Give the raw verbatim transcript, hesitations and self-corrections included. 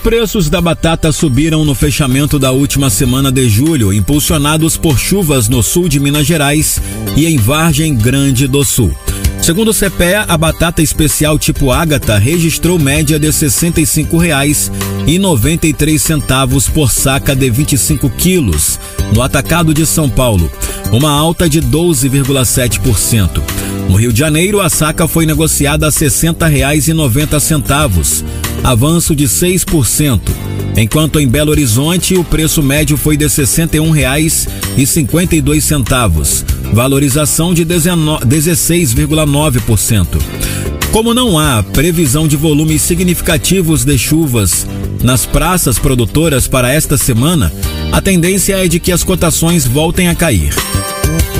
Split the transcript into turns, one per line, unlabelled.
preços da batata subiram no fechamento da última semana de julho, impulsionados por chuvas no sul de Minas Gerais e em Vargem Grande do Sul. Segundo o CEPEA, a batata especial tipo Ágata registrou média de sessenta e cinco reais e noventa e três centavos por saca de vinte e cinco quilos no atacado de São Paulo, uma alta de doze vírgula sete por cento. No Rio de Janeiro, a saca foi negociada a sessenta reais e noventa centavos, avanço de seis por cento, enquanto em Belo Horizonte o preço médio foi de sessenta e um reais e cinquenta e dois centavos, valorização de dezesseis vírgula nove por cento. Como não há previsão de volumes significativos de chuvas nas praças produtoras para esta semana, a tendência é de que as cotações voltem a cair.